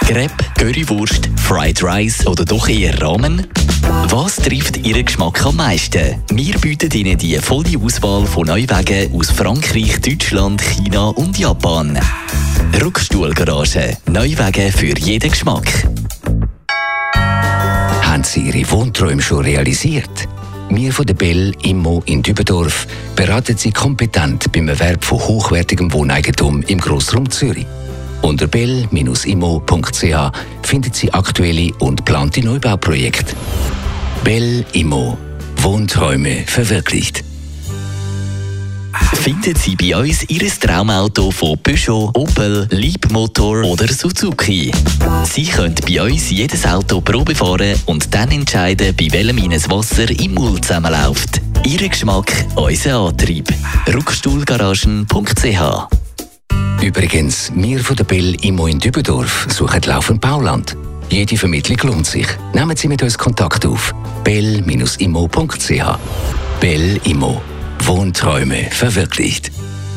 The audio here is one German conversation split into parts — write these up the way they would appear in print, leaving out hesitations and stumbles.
Crepe, Currywurst, Fried Rice oder doch eher Ramen? Was trifft Ihren Geschmack am meisten? Wir bieten Ihnen die volle Auswahl von Neuwagen aus Frankreich, Deutschland, China und Japan. Rückstuhlgarage. Neuwagen für jeden Geschmack. Haben Sie Ihre Wohnträume schon realisiert? Wir von der Bell Immo in Dübendorf beraten Sie kompetent beim Erwerb von hochwertigem Wohneigentum im Grossraum Zürich. Unter bell-immo.ch finden Sie aktuelle und geplante Neubauprojekte. Bell Immo. Wohnträume verwirklicht. Finden Sie bei uns Ihr Traumauto von Peugeot, Opel, Leapmotor oder Suzuki. Sie können bei uns jedes Auto Probe fahren und dann entscheiden, bei welchem Ihnen das Wasser im Mund zusammenläuft. Ihr Geschmack, unser Antrieb. Rückstuhlgaragen.ch. Übrigens, wir von der Bell Immo in Dübendorf suchen laufend Bauland. Jede Vermittlung lohnt sich. Nehmen Sie mit uns Kontakt auf. bell-immo.ch. Bell Immo. Wohnträume verwirklicht.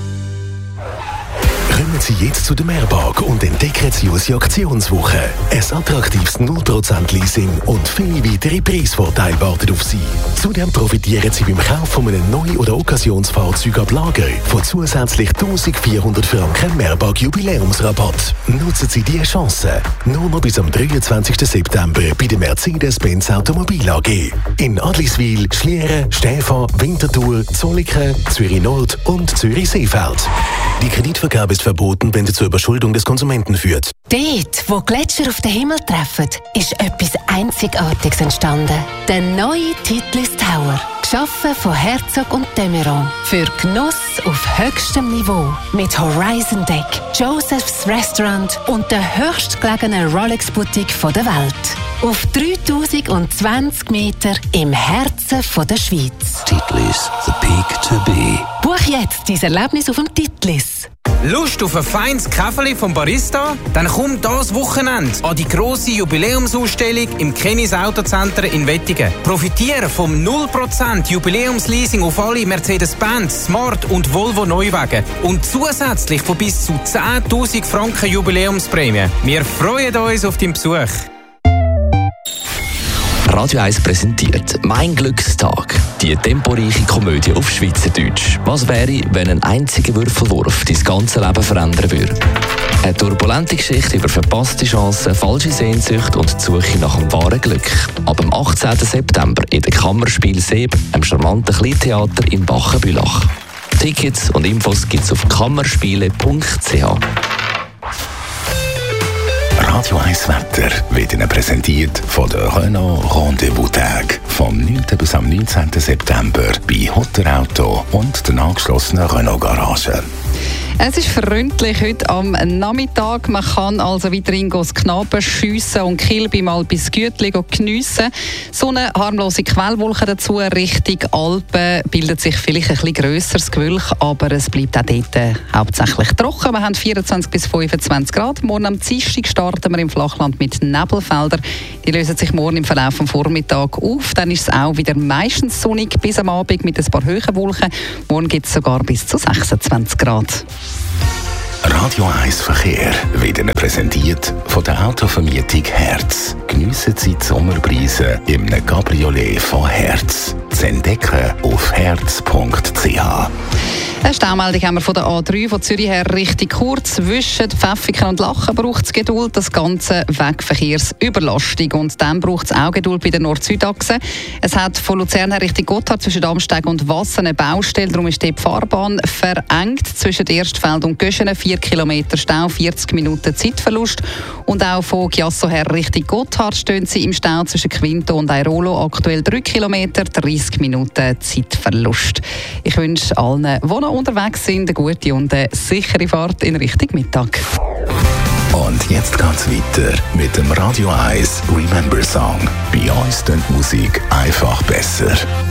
Kommen Sie jetzt zu der Mehrpark und entdecken Sie unsere Aktionswoche. Ein attraktives 0% Leasing und viele weitere Preisvorteile warten auf Sie. Zudem profitieren Sie beim Kauf von einem Neu- oder Occasionsfahrzeug ab Lager von zusätzlich 1400 Franken Mehrpark Jubiläumsrabatt. Nutzen Sie diese Chance. Nur noch bis am 23. September bei der Mercedes-Benz Automobil AG. In Adliswil, Schlieren, Stäfa, Winterthur, Zolliken, Zürich Nord und Zürich-Seefeld. Die Kreditvergabe ist verboten, wenn sie zur Überschuldung des Konsumenten führt. Dort, wo Gletscher auf den Himmel treffen, ist etwas Einzigartiges entstanden. Der neue Titlis Tower. Geschaffen von Herzog und de Meuron. Für Genuss auf höchstem Niveau. Mit Horizon Deck, Joseph's Restaurant und der höchstgelegenen Rolex-Boutique der Welt. Auf 3020 Meter im Herzen der Schweiz. Titlis, the peak to be. Buch jetzt dein Erlebnis auf dem Titlis. Lust auf ein feines Käferli vom Barista? Dann komm das Wochenende an die grosse Jubiläumsausstellung im Kennis Autocenter in Wettingen. Profitiere vom 0% Jubiläumsleasing auf alle Mercedes-Benz, Smart und Volvo Neuwagen und zusätzlich von bis zu 10'000 Franken Jubiläumsprämie. Wir freuen uns auf deinen Besuch. Radio 1 präsentiert «Mein Glückstag», die temporeiche Komödie auf Schweizerdeutsch. Was wäre, wenn ein einziger Würfelwurf dein ganze Leben verändern würde? Eine turbulente Geschichte über verpasste Chancen, falsche Sehnsucht und die Suche nach dem wahren Glück. Ab dem 18. September in der Kammerspiel Seeb, einem charmanten Kleintheater in Bachenbülach. Tickets und Infos gibt's auf kammerspiele.ch. Radio 1 Wetter wird Ihnen präsentiert von der Renault Rendezvous-Tag. Vom 9. bis am 19. September bei Hotterauto und den angeschlossenen Renault-Garage. Es ist freundlich heute am Nachmittag. Man kann also weiterhin das Knaben schiessen und Kilby mal bis Gütli geniessen. So eine harmlose Quellwolke dazu Richtung Alpen bildet sich vielleicht ein bisschen grösseres Gewölk, aber es bleibt auch dort hauptsächlich trocken. Wir haben 24 bis 25 Grad. Morgen am Dienstag starten wir im Flachland mit Nebelfeldern. Die lösen sich morgen im Verlauf des Vormittags auf. Dann ist es auch wieder meistens sonnig bis am Abend mit ein paar hohen Wolken. Morgen gibt es sogar bis zu 26 Grad. Radio 1 Verkehr wird Ihnen präsentiert von der Autovermietung Herz. Geniessen Sie die Sommerbrise im Cabriolet von Herz. Zu entdecken auf herz.ch. Eine Staumeldung haben wir von der A3 von Zürich her Richtung Kurz. Zwischen Pfäffiken und Lachen braucht es Geduld. Das Ganze wegen Verkehrsüberlastung. Und dann braucht es auch Geduld bei der Nord-Süd-Achse. Es hat von Luzern her Richtung Gotthard zwischen Amsteg und Wassen eine Baustelle. Darum ist die Fahrbahn verengt. Zwischen Erstfeld und Göschenen 4 Kilometer Stau, 40 Minuten Zeitverlust. Und auch von Chiasso her Richtung Gotthard stehen sie im Stau zwischen Quinto und Airolo. Aktuell 3 Kilometer, 30 Minuten Zeitverlust. Ich wünsche allen, die noch unterwegs sind, eine gute und eine sichere Fahrt in Richtung Mittag. Und jetzt geht's weiter mit dem Radio 1 Remember Song. Bei uns klingt Musik einfach besser.